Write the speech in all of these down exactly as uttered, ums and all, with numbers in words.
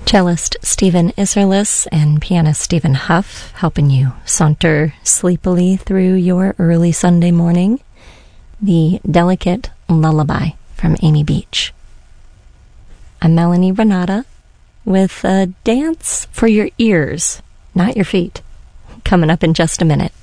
Cellist Stephen Isserlis and pianist Stephen Huff helping you saunter sleepily through your early Sunday morning. The Delicate Lullaby from Amy Beach. I'm Melanie Renata with a dance for your ears, not your feet, coming up in just a minute.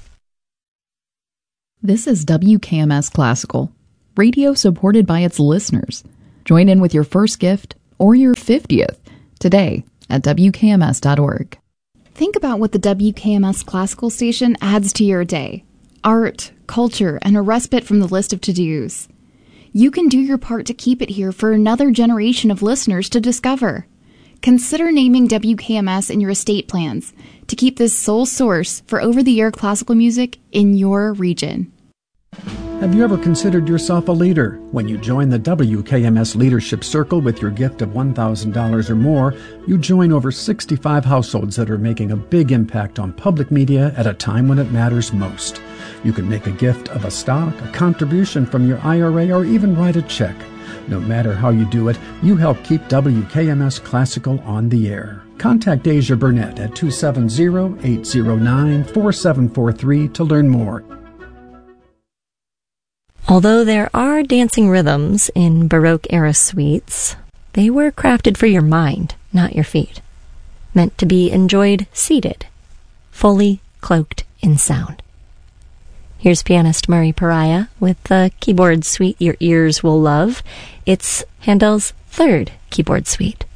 This is W K M S Classical, radio supported by its listeners. Join in with your first gift or your fiftieth today at W K M S dot org. Think about what the W K M S Classical station adds to your day. Art, culture, and a respite from the list of to-dos. You can do your part to keep it here for another generation of listeners to discover. Consider naming W K M S in your estate plans to keep this sole source for over-the-air classical music in your region. Have you ever considered yourself a leader? When you join the W K M S Leadership Circle with your gift of one thousand dollars or more, you join over sixty-five households that are making a big impact on public media at a time when it matters most. You can make a gift of a stock, a contribution from your I R A, or even write a check. No matter how you do it, you help keep W K M S Classical on the air. Contact Asia Burnett at two seven zero, eight zero nine, four seven four three to learn more. Although there are dancing rhythms in Baroque-era suites, they were crafted for your mind, not your feet. Meant to be enjoyed seated, fully cloaked in sound. Here's pianist Murray Pariah with the keyboard suite your ears will love. It's Handel's third keyboard suite.